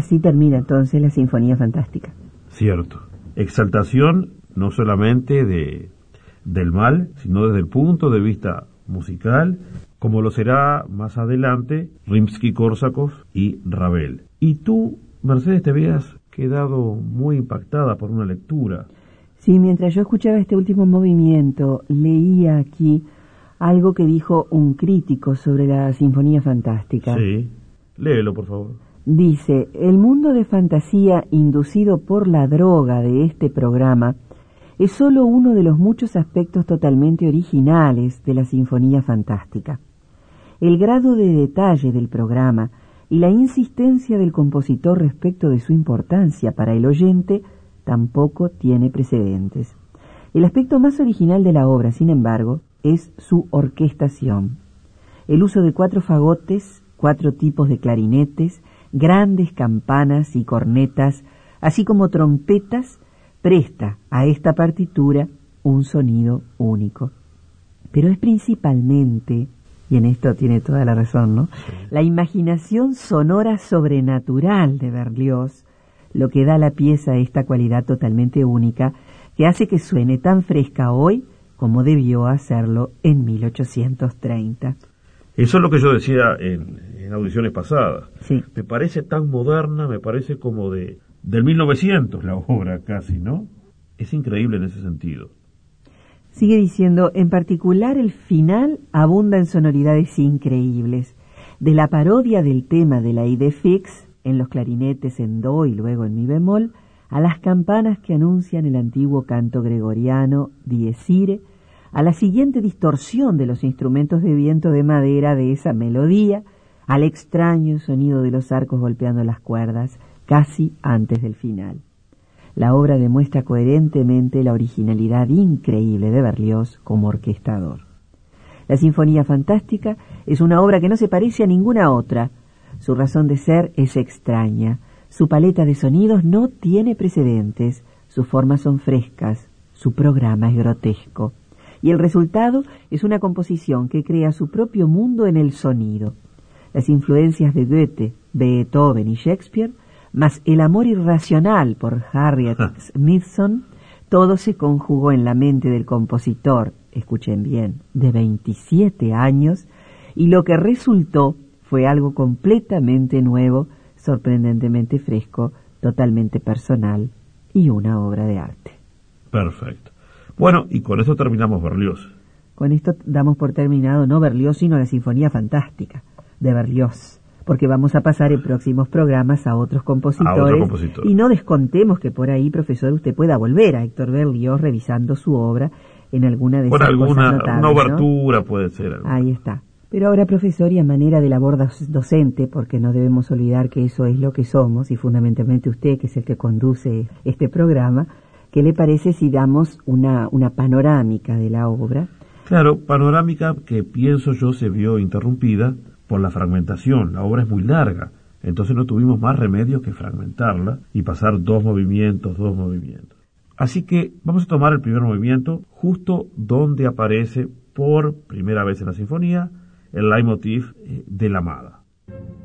Así termina entonces la Sinfonía Fantástica. Cierto. Exaltación no solamente del mal, sino desde el punto de vista musical, como lo será más adelante Rimsky-Korsakov y Ravel. Y tú, Mercedes, te habías quedado muy impactada por una lectura. Sí, mientras yo escuchaba este último movimiento, leía aquí algo que dijo un crítico sobre la Sinfonía Fantástica. Sí, léelo, por favor. Dice: el mundo de fantasía inducido por la droga de este programa es solo uno de los muchos aspectos totalmente originales de la Sinfonía Fantástica. El grado de detalle del programa y la insistencia del compositor respecto de su importancia para el oyente tampoco tiene precedentes. El aspecto más original de la obra, sin embargo, es su orquestación. El uso de 4 fagotes, 4 tipos de clarinetes, grandes campanas y cornetas, así como trompetas, presta a esta partitura un sonido único. Pero es principalmente, y en esto tiene toda la razón, ¿no?, la imaginación sonora sobrenatural de Berlioz lo que da a la pieza esta cualidad totalmente única que hace que suene tan fresca hoy como debió hacerlo en 1830. Eso es lo que yo decía en audiciones pasadas. Sí. Me parece tan moderna, me parece como del 1900 la obra casi, ¿no? Es increíble en ese sentido. Sigue diciendo: en particular el final abunda en sonoridades increíbles. De la parodia del tema de la idée fixe, en los clarinetes en do y luego en mi bemol, a las campanas que anuncian el antiguo canto gregoriano Dies Irae, a la siguiente distorsión de los instrumentos de viento de madera de esa melodía, al extraño sonido de los arcos golpeando las cuerdas, casi antes del final. La obra demuestra coherentemente la originalidad increíble de Berlioz como orquestador. La Sinfonía Fantástica es una obra que no se parece a ninguna otra. Su razón de ser es extraña, su paleta de sonidos no tiene precedentes, sus formas son frescas, su programa es grotesco. Y el resultado es una composición que crea su propio mundo en el sonido. Las influencias de Goethe, Beethoven y Shakespeare, más el amor irracional por Harriet Smithson, todo se conjugó en la mente del compositor, escuchen bien, de 27 años, y lo que resultó fue algo completamente nuevo, sorprendentemente fresco, totalmente personal y una obra de arte. Perfecto. Bueno, y con eso terminamos Berlioz. Con esto damos por terminado no Berlioz, sino la Sinfonía Fantástica de Berlioz, porque vamos a pasar en próximos programas a otros compositores. Y no descontemos que por ahí, profesor, usted pueda volver a Héctor Berlioz revisando su obra en alguna de esas cosas notables, una obertura, ¿no? Puede ser. Ahí está. Pero ahora, profesor, y a manera de labor docente, porque no debemos olvidar que eso es lo que somos, y fundamentalmente usted, que es el que conduce este programa, ¿qué le parece si damos una panorámica de la obra? Claro, panorámica que pienso yo se vio interrumpida por la fragmentación. La obra es muy larga, entonces no tuvimos más remedio que fragmentarla y pasar dos movimientos. Así que vamos a tomar el primer movimiento justo donde aparece por primera vez en la sinfonía el leitmotiv de la amada.